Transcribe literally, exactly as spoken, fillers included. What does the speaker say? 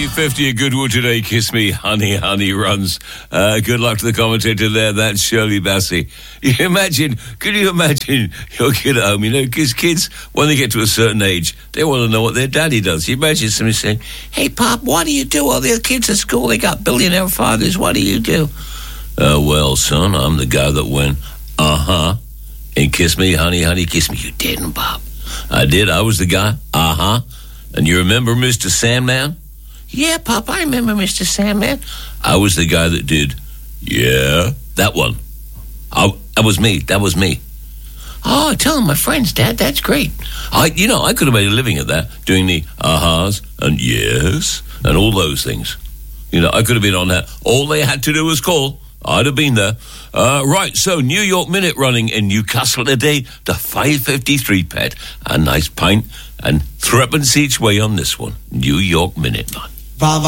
eight fifty at Goodwood today. Kiss Me, Honey, Honey runs. Uh, good luck to the commentator there. That's Shirley Bassey. You imagine, could you imagine your kid at home? You know, because kids, when they get to a certain age, they want to know what their daddy does. You imagine somebody saying, "Hey, Pop, what do you do? All the kids at school, they got billionaire fathers. What do you do?" Uh, well, son, I'm the guy that went, uh-huh, and kiss me, honey, honey, kiss me. You didn't, Bob. I did. I was the guy. Uh-huh. And you remember Mister Sandman? Yeah, Pop, I remember Mister Sandman. I was the guy that did, yeah, that one. I, that was me. That was me. Oh, tell them my friends, Dad. That's great. I, you know, I could have made a living at that, doing the uh-huhs and yes and all those things. You know, I could have been on that. All they had to do was call. I'd have been there. Uh, right, so New York Minute running in Newcastle today. The five fifty-three pet. A nice pint and threepence each way on this one. New York Minute, man.